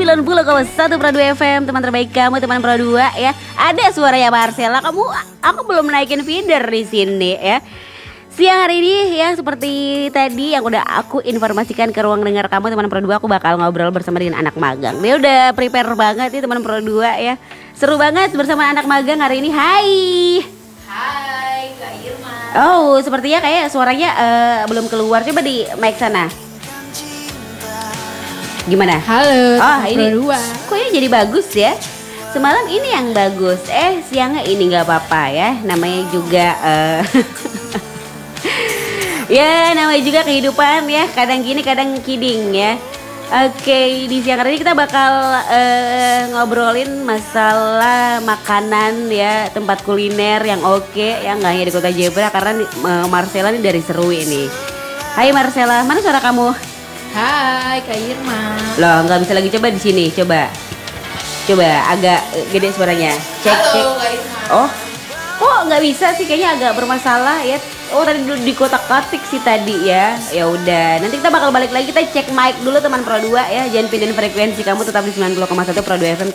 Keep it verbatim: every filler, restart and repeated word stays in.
sembilan puluh koma satu Pro dua F M, teman terbaik kamu, teman Pro dua ya. Ada suaranya Marcella, kamu aku belum naikin feeder di sini ya. Siang hari ini ya, seperti tadi yang udah aku informasikan ke ruang dengar kamu teman Pro dua, aku bakal ngobrol bersama dengan anak magang. Dia udah prepare banget nih teman Pro dua ya. Seru banget bersama anak magang hari ini. Hai. Hai Kak Irma. Oh, sepertinya kayak suaranya uh, belum keluar. Coba di mic sana. Gimana? Halo. Oh, ini Pro dua. kok ini jadi bagus ya? Semalam ini yang bagus. Eh, siangnya ini nggak apa-apa ya. Namanya juga uh, ya, namanya juga kehidupan ya. Kadang gini, kadang kidding ya. Oke, di siang hari ini kita bakal uh, ngobrolin masalah makanan ya, tempat kuliner yang oke ya, nggak hanya di Kota Jayapura, karena uh, Marcella ini dari Seru ini. Hai Marcella, mana suara kamu? Hai Kak Irma. Loh, nggak bisa lagi, coba di sini, coba. Coba agak gede suaranya. Cek, Halo cek. Kak Irma. Oh. Oh, nggak bisa sih, kayaknya agak bermasalah ya. Oh, tadi dulu di kotak-katik sih tadi ya. Ya udah, nanti kita bakal balik lagi, kita cek mic dulu teman Pro dua ya. Jangan pindahin frekuensi, kamu tetap di sembilan puluh koma satu Pro dua F M.